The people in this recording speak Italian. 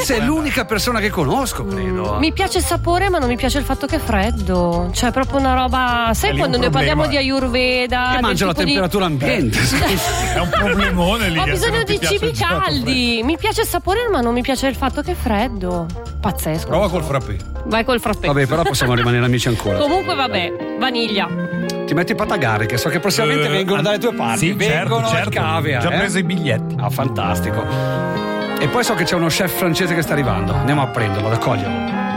sei l'unica persona che conosco, credo. Mi piace il sapore, ma non mi piace il fatto che è freddo. Cioè, è proprio una roba. Sai quando noi parliamo di Ayurveda? Che mangia la temperatura ambiente. È un problemone lì. Ho bisogno di cibi caldi. Mi piace il sapore, ma non mi piace il fatto che è freddo. Pazzesco. Prova col frappè. Vai col frappè. Vabbè, però possiamo rimanere amici ancora. Comunque, vabbè, vaniglia. Ti metti Patagari, che so che prossimamente vengono dalle tue parti. Sì, vengono certo. al Cavea. Ho già preso i biglietti. Ah, fantastico. E poi so che c'è uno chef francese che sta arrivando. Andiamo a prenderlo, ad accoglierlo.